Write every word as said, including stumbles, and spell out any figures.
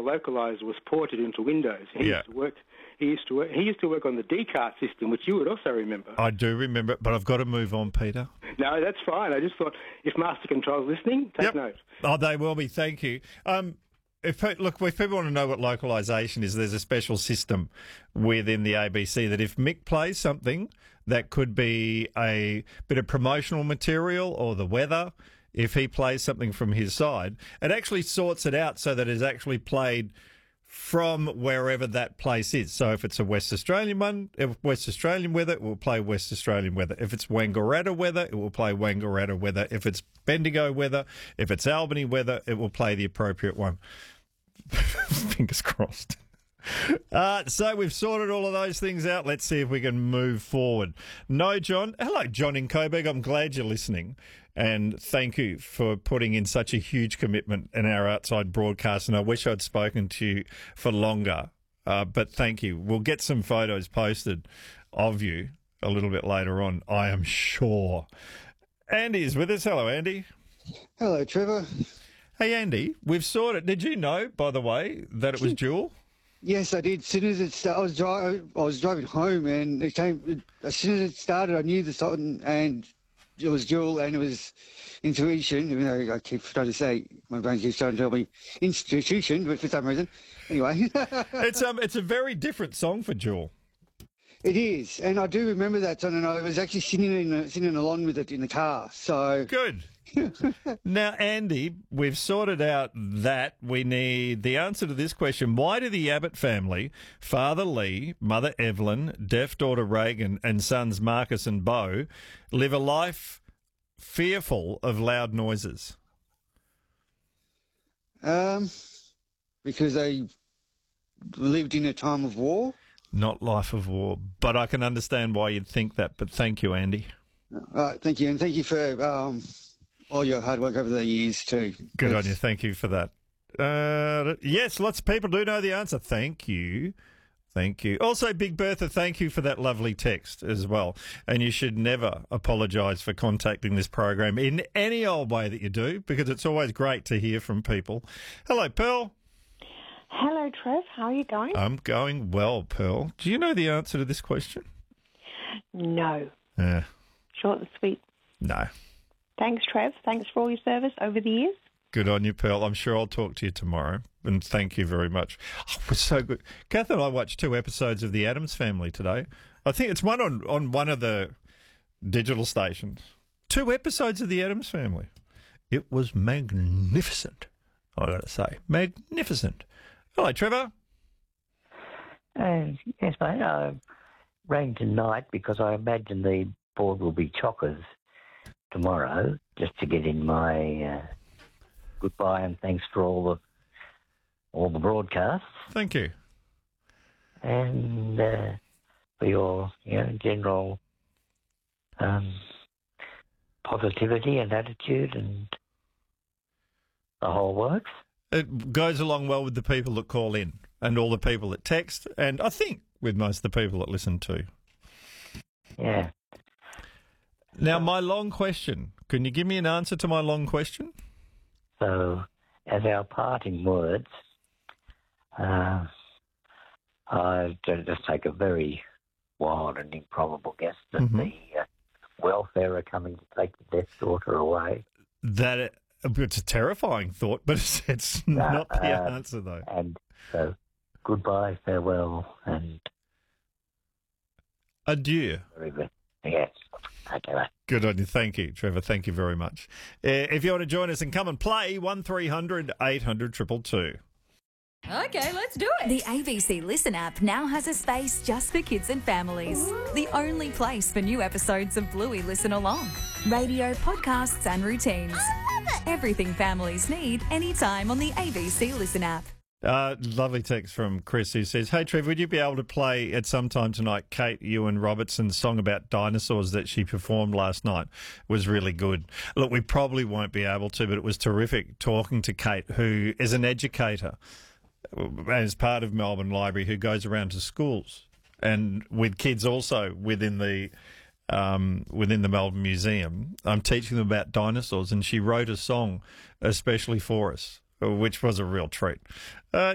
localizer was ported into Windows. He Yeah. used to work. He used to work. He used to work on the D CAR system, which you would also remember. I do remember it, but I've got to move on, Peter. No, that's fine. I just thought if Master Control's listening, take Yep. note. Oh, they will be. Thank you. Um, if pe- look, if people want to know what localization is, there's a special system within the A B C that if Mick plays something that could be a bit of promotional material or the weather, if he plays something from his side, it actually sorts it out so that it's actually played from wherever that place is. So if it's a West Australian one, if West Australian weather, it will play West Australian weather. If it's Wangaratta weather, it will play Wangaratta weather. If it's Bendigo weather, if it's Albany weather, it will play the appropriate one. Fingers crossed. Uh, so we've sorted all of those things out. Let's see if we can move forward. No, John. Hello, John in Coburg. I'm glad you're listening. And thank you for putting in such a huge commitment in our outside broadcast. And I wish I'd spoken to you for longer. Uh, but thank you. We'll get some photos posted of you a little bit later on, I am sure. Andy is with us. Hello, Andy. Hello, Trevor. Hey, Andy. We've sorted. Did you know, by the way, that it was Jewel? Yes, I did. As soon as it started, I was driving. I was driving home, and it came. As soon as it started, I knew the song, and it was Jewel, and it was Intuition. Even though I keep trying to say, my brain keeps trying to tell me Institution, but for some reason, anyway. it's um, it's a very different song for Jewel. It is, and I do remember that song, and I was actually singing in, singing along with it in the car. So good. Now, Andy, we've sorted out that we need the answer to this question. Why do the Abbott family, Father Lee, Mother Evelyn, deaf daughter Reagan, and sons Marcus and Beau, live a life fearful of loud noises? Um, because they lived in a time of war. Not life of war, but I can understand why you'd think that. But thank you, Andy. All right, thank you, and thank you for um, all your hard work over the years too. Good That's... on you. Thank you for that. Uh, yes, lots of people do know the answer. Thank you. Thank you. Also, Big Bertha, thank you for that lovely text as well. And you should never apologise for contacting this program in any old way that you do, because it's always great to hear from people. Hello, Pearl. Hello, Trev. How are you going? I'm going well, Pearl. Do you know the answer to this question? No. Yeah. Short and sweet. No. Thanks, Trev. Thanks for all your service over the years. Good on you, Pearl. I'm sure I'll talk to you tomorrow. And thank you very much. Oh, it was so good. Kath and I watched two episodes of The Addams Family today. I think it's one on, on one of the digital stations. Two episodes of The Addams Family. It was magnificent, I got to say. Magnificent. Hello, Trevor. Uh, yes, mate. I rang tonight because I imagine the board will be chockers tomorrow, just to get in my uh, goodbye and thanks for all the all the broadcasts. Thank you. And uh, for your you know, general um, positivity and attitude and the whole works. It goes along well with the people that call in and all the people that text, and I think with most of the people that listen too. Yeah. Now, my long question. Can you give me an answer to my long question? So, as our parting words, uh, I just take a very wild and improbable guess that Mm-hmm. the uh, welfare are coming to take the deaf daughter away. That it, it's a terrifying thought, but it's, it's not the uh, answer, though. And so, goodbye, farewell, and adieu. Yes. Okay, mate. Good on you. Thank you, Trevor. Thank you very much. Uh, if you want to join us and come and play, one three hundred eight hundred two two two. Okay, let's do it. The A B C Listen app now has a space just for kids and families. The only place for new episodes of Bluey Listen Along. Radio, podcasts and routines. I love it. Everything families need anytime on the A B C Listen app. Uh, lovely text from Chris who says, hey, Trev, would you be able to play at some time tonight Kate Ewan Robertson's song about dinosaurs that she performed last night? It was really good. Look, we probably won't be able to, but it was terrific talking to Kate, who is an educator as part of Melbourne Library, who goes around to schools and with kids also within the um, within the Melbourne Museum. I'm teaching them about dinosaurs, and she wrote a song especially for us, which was a real treat. Uh,